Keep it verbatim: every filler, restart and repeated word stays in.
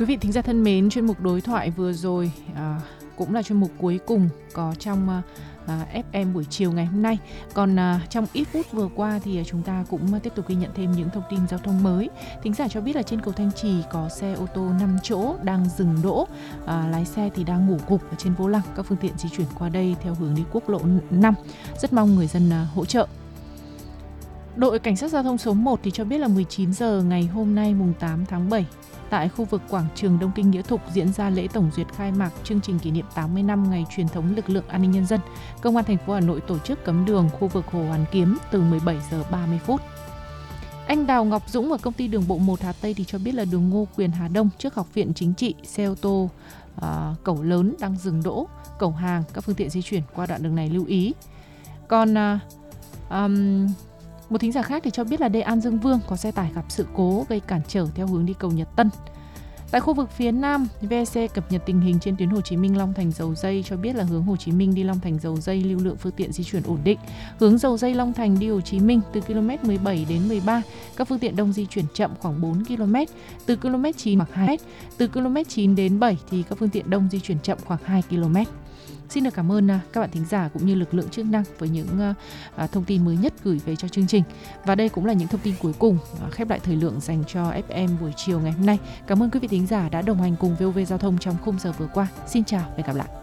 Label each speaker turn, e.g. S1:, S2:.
S1: Quý vị thính giả thân mến, chuyên mục đối thoại vừa rồi à, cũng là chuyên mục cuối cùng có trong à, ép em buổi chiều ngày hôm nay. Còn à, trong ít phút vừa qua thì chúng ta cũng tiếp tục ghi nhận thêm những thông tin giao thông mới. Thính giả cho biết là trên cầu Thanh Trì có xe ô tô năm chỗ đang dừng đỗ, à, lái xe thì đang ngủ gục ở trên vô lăng. Các phương tiện di chuyển qua đây theo hướng đi quốc lộ năm. Rất mong người dân à, hỗ trợ. Đội Cảnh sát Giao thông số một thì cho biết là mười chín giờ ngày hôm nay mùng tám tháng bảy, tại khu vực quảng trường Đông Kinh Nghĩa Thục diễn ra lễ tổng duyệt khai mạc chương trình kỷ niệm tám mươi năm ngày truyền thống lực lượng an ninh nhân dân. Công an thành phố Hà Nội tổ chức cấm đường khu vực Hồ Hoàn Kiếm từ mười bảy giờ ba mươi phút. Anh Đào Ngọc Dũng ở công ty đường bộ một Hà Tây thì cho biết là đường Ngô Quyền Hà Đông trước Học viện Chính trị, xe ô tô uh, cẩu lớn đang dừng đỗ, cẩu hàng, các phương tiện di chuyển qua đoạn đường này lưu ý. Còn uh, um, một thính giả khác thì cho biết là đê An Dương Vương có xe tải gặp sự cố gây cản trở theo hướng đi cầu Nhật Tân. Tại khu vực phía Nam, vê e xê cập nhật tình hình trên tuyến Hồ Chí Minh Long Thành Dầu Dây cho biết là hướng Hồ Chí Minh đi Long Thành Dầu Dây lưu lượng phương tiện di chuyển ổn định. Hướng Dầu Dây Long Thành đi Hồ Chí Minh từ km mười bảy đến mười ba, các phương tiện đông di chuyển chậm khoảng bốn ki lô mét, từ km chín hoặc hai mét, từ km chín đến bảy thì các phương tiện đông di chuyển chậm khoảng hai ki lô mét. Xin được cảm ơn các bạn thính giả cũng như lực lượng chức năng với những uh, thông tin mới nhất gửi về cho chương trình. Và đây cũng là những thông tin cuối cùng uh, khép lại thời lượng dành cho ép em buổi chiều ngày hôm nay. Cảm ơn quý vị thính giả đã đồng hành cùng vê o vê Giao thông trong khung giờ vừa qua. Xin chào và hẹn gặp lại.